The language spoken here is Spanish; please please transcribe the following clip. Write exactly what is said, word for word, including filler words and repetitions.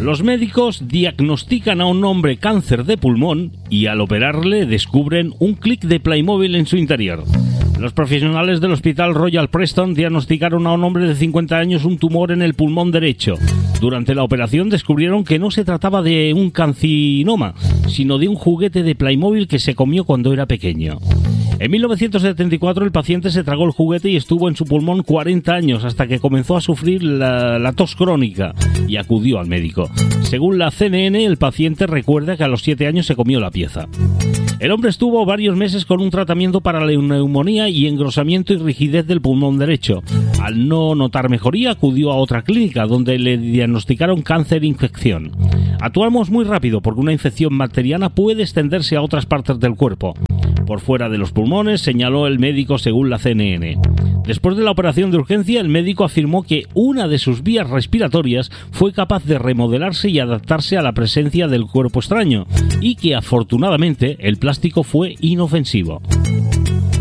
Los médicos diagnostican a un hombre cáncer de pulmón y al operarle descubren un clic de Playmobil en su interior. Los profesionales del Hospital Royal Preston diagnosticaron a un hombre de cincuenta años un tumor en el pulmón derecho. Durante la operación descubrieron que no se trataba de un carcinoma, sino de un juguete de Playmobil que se comió cuando era pequeño. En mil novecientos setenta y cuatro el paciente se tragó el juguete y estuvo en su pulmón cuarenta años hasta que comenzó a sufrir la, la tos crónica y acudió al médico. Según la C N N, el paciente recuerda que a los siete años se comió la pieza. El hombre estuvo varios meses con un tratamiento para la neumonía y engrosamiento y rigidez del pulmón derecho. Al no notar mejoría, acudió a otra clínica donde le diagnosticaron cáncer e infección. Actuamos muy rápido porque una infección bacteriana puede extenderse a otras partes del cuerpo. Por fuera de los pulmones, señaló el médico según la C N N. Después de la operación de urgencia, el médico afirmó que una de sus vías respiratorias fue capaz de remodelarse y adaptarse a la presencia del cuerpo extraño y que afortunadamente el plástico fue inofensivo.